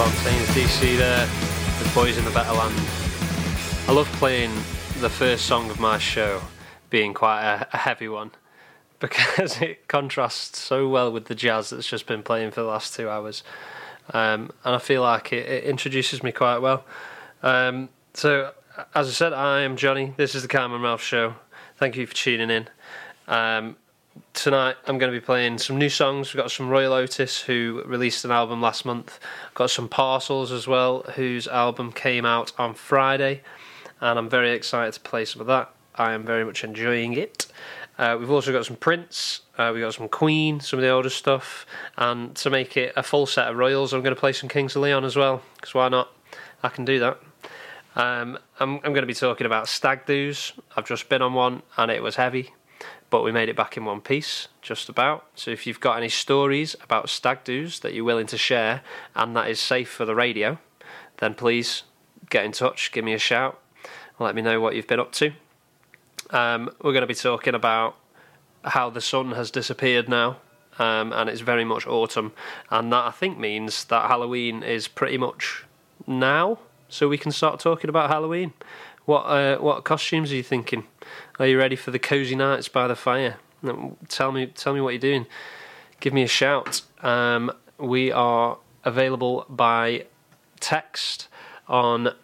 Fontaines DC there, the Boys in the Better Land. I love playing the first song of my show being quite a heavy one because it contrasts so well with the jazz that's just been playing for the last 2 hours. And I feel like it introduces me quite well. So, as I said, I am Johnny. This is the Carmen Ralph Show. Thank you for tuning in. Tonight I'm going to be playing some new songs. We've got some Royal Otis, who released an album last month. Got some Parcels as well, whose album came out on Friday, and I'm very excited to play some of that. I am very much enjoying it. We've also got some Prince, we've got some Queen, some of the older stuff, and to make it a full set of Royals, I'm going to play some Kings of Leon as well, because why not? I can do that. I'm going to be talking about stag doos. I've just been on one, and it was heavy, but we made it back in one piece, just about. So if you've got any stories about stag doos that you're willing to share, and that is safe for the radio, then please get in touch, give me a shout, and let me know what you've been up to. We're going to be talking about how the sun has disappeared now, and it's very much autumn, and that I think means that Halloween is pretty much now, so we can start talking about Halloween. What costumes are you thinking? Are you ready for the cozy nights by the fire? Tell me what you're doing. Give me a shout. We are available by text on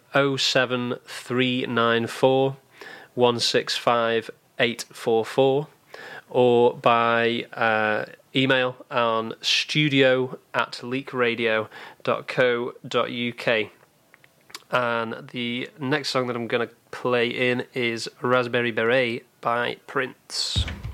07394 165 844 or by email on studio@leakradio.co.uk. And the next song that I'm going to play in is Raspberry Beret by Prince.